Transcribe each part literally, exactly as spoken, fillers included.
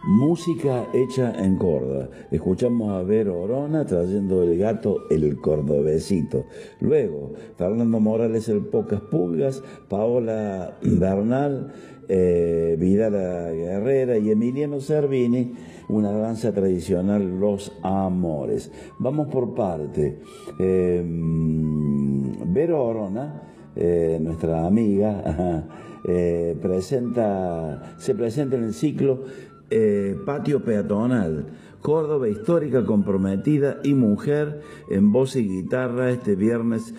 Música hecha en Córdoba. Escuchamos a Vero Orona trayendo El gato, el cordobesito. Luego, Fernando Morales, El pocas pulgas, Paola Bernal, eh, Vidal Guerrera y Emiliano Cervini, una danza tradicional, Los Amores. Vamos por parte. Eh, Vero Orona, eh, nuestra amiga, eh, presenta, se presenta en el ciclo Eh, Patio Peatonal, Córdoba histórica, comprometida y mujer, en voz y guitarra, este viernes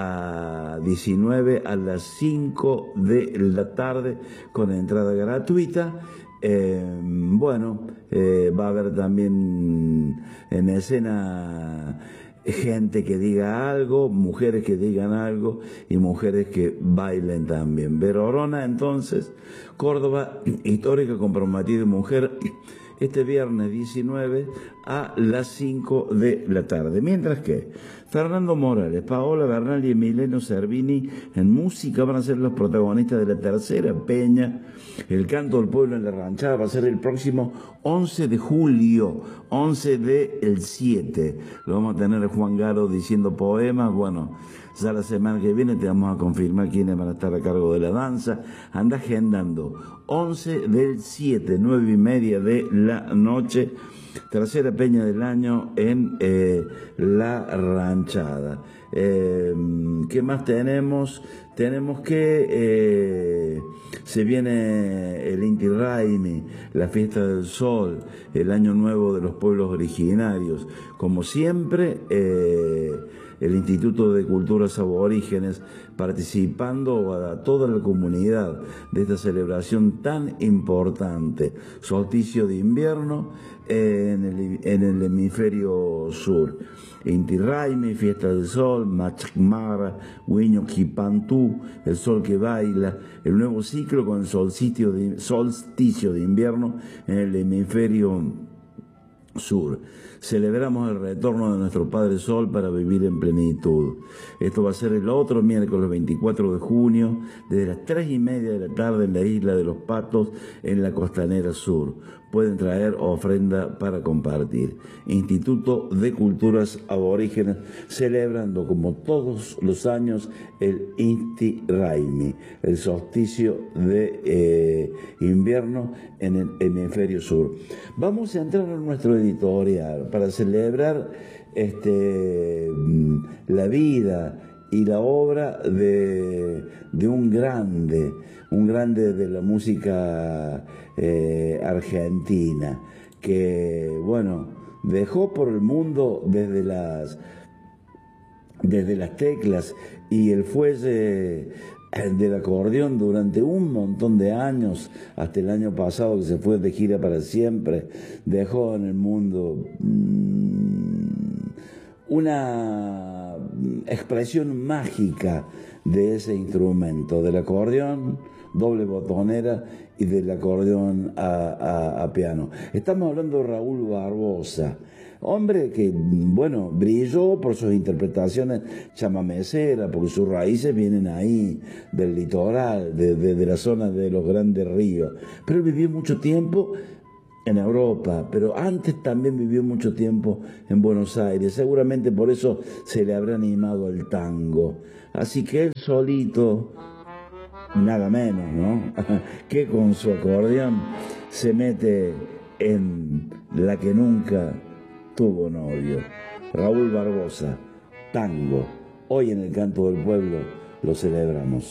a diecinueve a las cinco de la tarde, con entrada gratuita. Eh, bueno, eh, va a haber también en escena gente que diga algo, mujeres que digan algo y mujeres que bailen también. Vero Orona, entonces, Córdoba histórica, comprometida y mujer, este viernes diecinueve a las cinco de la tarde. Mientras que Fernando Morales, Paola Bernal y Emiliano Cervini en música van a ser los protagonistas de la tercera peña. El canto del pueblo en la ranchada va a ser el próximo once de julio, once del siete. Lo vamos a tener a Juan Garo diciendo poemas. Bueno, ya la semana que viene te vamos a confirmar quiénes van a estar a cargo de la danza. Anda agendando. once del siete, nueve y media de la noche. Tercera peña del año en eh, La Ranchada. Eh, ¿Qué más tenemos? Tenemos que eh, se viene el Inti Raymi, la fiesta del sol, el año nuevo de los pueblos originarios. Como siempre, eh, el Instituto de Culturas Aborígenes participando a toda la comunidad de esta celebración tan importante. Solsticio de invierno en el, en el hemisferio sur. Inti Raymi, fiesta del sol, Machacmara, Huiño Quipantú, el sol que baila, el nuevo ciclo con el solsticio de, solsticio de invierno en el hemisferio sur. Celebramos el retorno de nuestro Padre Sol para vivir en plenitud. Esto va a ser el otro miércoles veinticuatro de junio, desde las tres y media de la tarde en la isla de los Patos, en la Costanera Sur. Pueden traer ofrenda para compartir. Instituto de Culturas Aborígenes celebrando como todos los años el Inti Raymi, el solsticio de eh, invierno en el hemisferio sur. Vamos a entrar en nuestro editorial para celebrar este, la vida y la obra de, de un grande, un grande de la música eh, argentina, que, bueno, dejó por el mundo desde las, desde las teclas y el fuelle del acordeón durante un montón de años, hasta el año pasado que se fue de gira para siempre. Dejó en el mundo mmm, una expresión mágica de ese instrumento, del acordeón, doble botonera y del acordeón a, a, a piano. Estamos hablando de Raúl Barbosa, hombre que, bueno, brilló por sus interpretaciones chamameceras, porque sus raíces vienen ahí, del litoral, de, de, de la zona de los grandes ríos. Pero él vivió mucho tiempo en Europa, pero antes también vivió mucho tiempo en Buenos Aires. Seguramente por eso se le habrá animado al tango. Así que él solito, nada menos, ¿no? que con su acordeón se mete en La que nunca tuvo novio. Raúl Barbosa, tango. Hoy en el Canto del Pueblo lo celebramos.